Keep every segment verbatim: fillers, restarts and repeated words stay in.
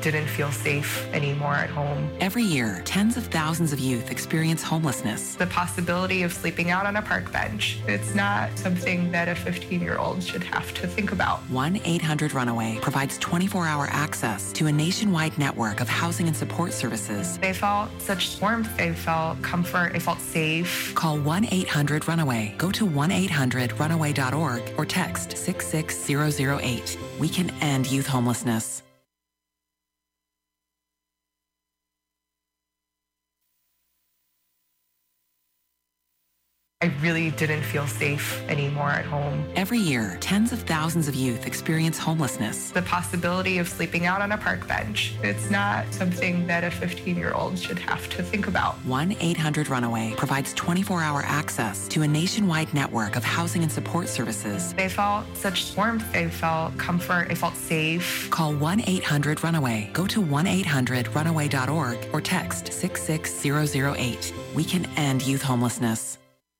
didn't feel safe anymore at home. Every year, tens of thousands of youth experience homelessness. The possibility of sleeping out on a park bench, it's not something that a fifteen-year-old should have to think about. one eight hundred runaway provides twenty-four hour access to a nationwide network of housing and support services. They felt such warmth, they felt comfort, they felt safe. Call one eight hundred runaway. Go to one eight hundred runaway dot org or text six six zero zero eight. We can end youth homelessness. I really didn't feel safe anymore at home. Every year, tens of thousands of youth experience homelessness. The possibility of sleeping out on a park bench, it's not something that a fifteen-year-old should have to think about. one eight hundred runaway provides twenty-four hour access to a nationwide network of housing and support services. They felt such warmth, they felt comfort, they felt safe. Call one eight hundred runaway. Go to one eight hundred runaway dot org or text six six zero zero eight. We can end youth homelessness.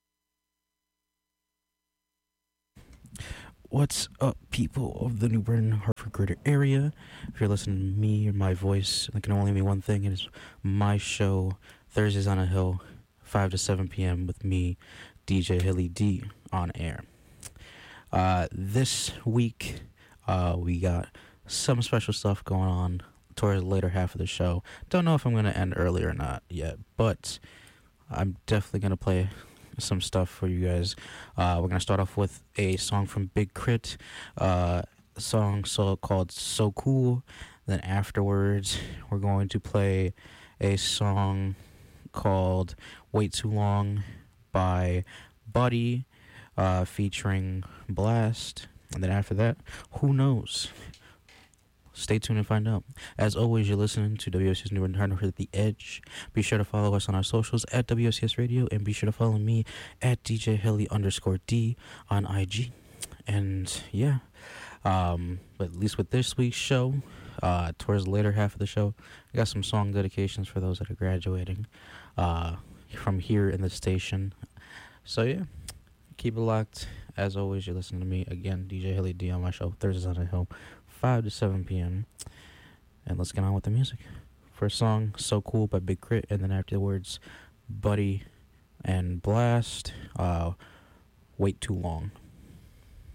What's up, people of the New Britain, Hartford greater area? If you're listening to me or my voice, it can only mean one thing. It is my show, Thursdays on a Hill, five to seven p.m. with me, D J Hilly D, on air. Uh, this week, uh, we got some special stuff going on towards the later half of the show. Don't know if I'm going to end early or not yet, but I'm definitely going to play some stuff for you guys. Uh, we're gonna start off with a song from Big Crit, uh, a song so called "So Cool." Then afterwards, we're going to play a song called "Wait Too Long" by Buddy, uh, featuring Blast. And then after that, who knows? Stay tuned and find out. As always, you're listening to W S C S New Britain Hartford at The Edge. Be sure to follow us on our socials at W S C S Radio, and be sure to follow me at D J Hilly underscore D on I G. And yeah, um, but at least with this week's show, uh, towards the later half of the show, I got some song dedications for those that are graduating uh, from here in the station. So yeah, keep it locked. As always, you're listening to me again, D J Hilly D, on my show Thursdays on the Hill, five to seven p.m. And let's get on with the music. First song, "So Cool" by Big Crit, and then afterwards, Buddy and Blast, uh, "Wait Too Long."